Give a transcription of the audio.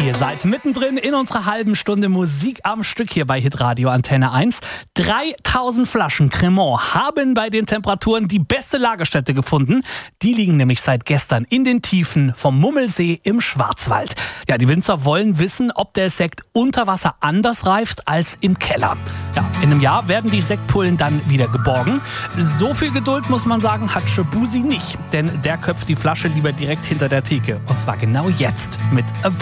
Ihr seid mittendrin in unserer halben Stunde Musik am Stück hier bei Hitradio Antenne 1. 3000 Flaschen Cremant haben bei den Temperaturen die beste Lagerstätte gefunden. Die liegen nämlich seit gestern in den Tiefen vom Mummelsee im Schwarzwald. Ja, die Winzer wollen wissen, ob der Sekt unter Wasser anders reift als im Keller. Ja, in einem Jahr werden die Sektpullen dann wieder geborgen. So viel Geduld, muss man sagen, hat Shabuzi nicht. Denn der köpft die Flasche lieber direkt hinter der Theke. Und zwar genau jetzt mit